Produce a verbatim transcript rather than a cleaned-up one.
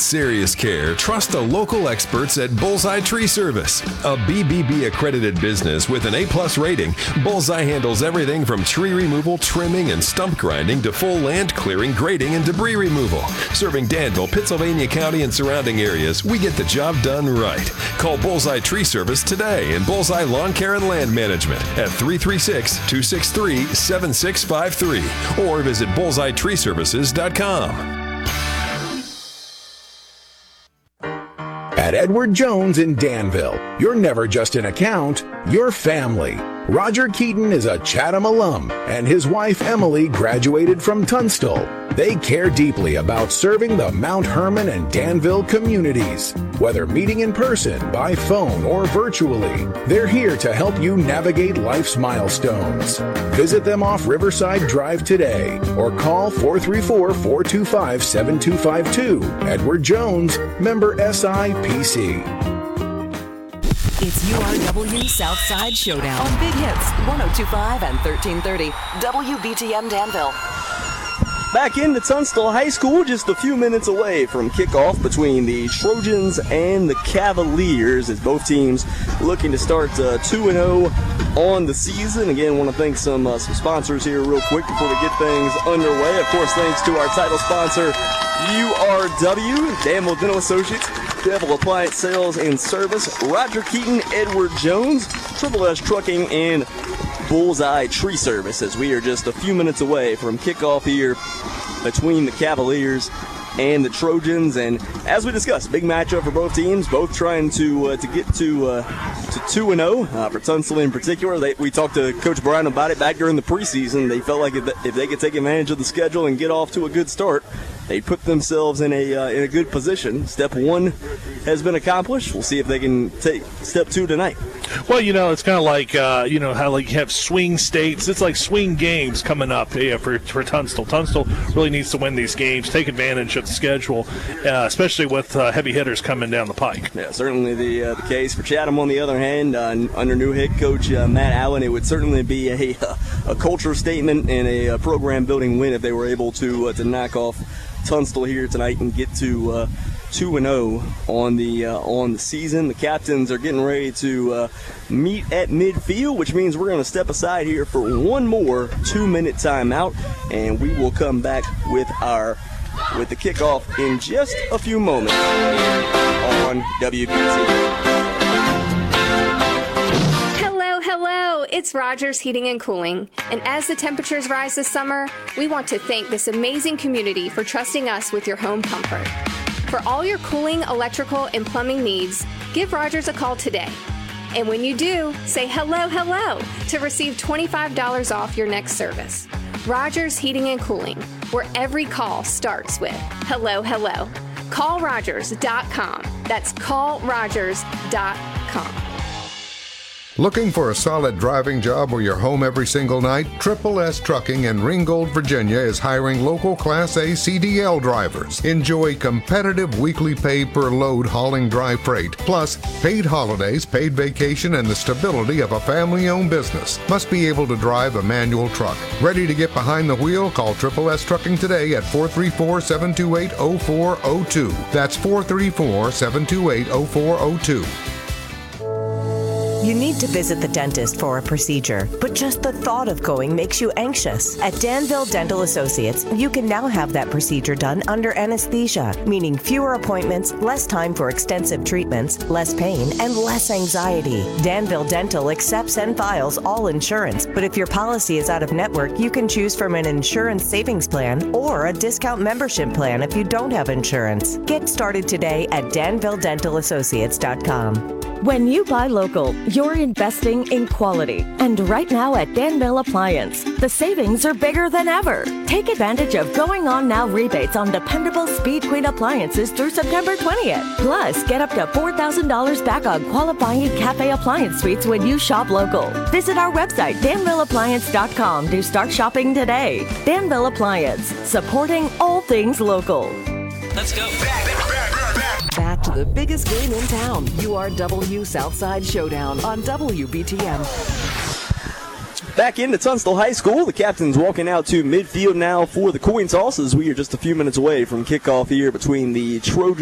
serious care, trust the local experts at Bullseye Tree Service. A B B B accredited business with an A-plus rating, Bullseye handles everything from tree removal, trimming, and stump grinding to full land clearing, grading, and debris removal. Serving Danville, Pittsylvania County, and surrounding areas, we get the job done right. Call Bullseye Tree Service today and Bullseye Lawn Care and Land Management at three three six, two six three, seven six five three or visit bullseye tree services dot com. At Edward Jones in Danville, you're never just an account, you're family. Roger Keaton is a Chatham alum, and his wife Emily graduated from Tunstall. They care deeply about serving the Mount Hermon and Danville communities. Whether meeting in person, by phone, or virtually, they're here to help you navigate life's milestones. Visit them off Riverside Drive today, or call four three four, four two five, seven two five two. Edward Jones, member S I P C. It's U R W Southside Showdown on Big Hits one oh two point five and thirteen thirty W B T M Danville. Back into Tunstall High School, just a few minutes away from kickoff between the Trojans and the Cavaliers, as both teams looking to start uh, two and oh on the season. Again, want to thank some uh, some sponsors here real quick before we get things underway. Of course, thanks to our title sponsor, U R W, Danville Dental Associates, Danville Appliance Sales and Service, Roger Keaton, Edward Jones, Triple S Trucking, and Bullseye Tree Service, as we are just a few minutes away from kickoff here between the Cavaliers and the Trojans. And as we discussed, big matchup for both teams, both trying to uh, to get to uh, to two and oh. Uh, for Tunstall in particular, they, we talked to Coach Brown about it back during the preseason. They felt like if, if they could take advantage of the schedule and get off to a good start, they put themselves in a uh, in a good position. Step one has been accomplished. We'll see if they can take step two tonight. Well, you know, it's kind of like, uh, you know, how like you have swing states. It's like swing games coming up yeah, for, for Tunstall. Tunstall really needs to win these games, take advantage of the schedule, uh, especially with uh, heavy hitters coming down the pike. Yeah, certainly the uh, the case. For Chatham, on the other hand, uh, under new head coach uh, Matt Allen, it would certainly be a, a culture statement and a, a program-building win if they were able to uh, to knock off Tunstall here tonight and get to uh, two and oh on the uh, on the season. The captains are getting ready to uh, meet at midfield, which means we're going to step aside here for one more two-minute timeout, and we will come back with our with the kickoff in just a few moments on W B T. Hello, it's Rogers Heating and Cooling, and as the temperatures rise this summer, we want to thank this amazing community for trusting us with your home comfort. For all your cooling, electrical, and plumbing needs, give Rogers a call today. And when you do, say hello, hello to receive twenty-five dollars off your next service. Rogers Heating and Cooling, where every call starts with hello, hello. call rogers dot com. That's call rogers dot com. Looking for a solid driving job where you're home every single night? Triple S Trucking in Ringgold, Virginia is hiring local Class A C D L drivers. Enjoy competitive weekly pay per load hauling dry freight, plus paid holidays, paid vacation, and the stability of a family-owned business. Must be able to drive a manual truck. Ready to get behind the wheel? Call Triple S Trucking today at four three four, seven two eight, zero four zero two. That's four three four, seven two eight, zero four zero two. You need to visit the dentist for a procedure, but just the thought of going makes you anxious. At Danville Dental Associates, you can now have that procedure done under anesthesia, meaning fewer appointments, less time for extensive treatments, less pain, and less anxiety. Danville Dental accepts and files all insurance, but if your policy is out of network, you can choose from an insurance savings plan or a discount membership plan if you don't have insurance. Get started today at danville dental associates dot com. When you buy local, you're investing in quality. And right now at Danville Appliance, the savings are bigger than ever. Take advantage of going on now rebates on dependable Speed Queen appliances through September twentieth. Plus, get up to four thousand dollars back on qualifying Cafe Appliance suites when you shop local. Visit our website, danville appliance dot com to start shopping today. Danville Appliance, supporting all things local. Let's go. Back, back, back, back. Back to the biggest game in town, U R W Southside Showdown on W B T M. Back into Tunstall High School. The captain's walking out to midfield now for the coin toss, as we are just a few minutes away from kickoff here between the Trojans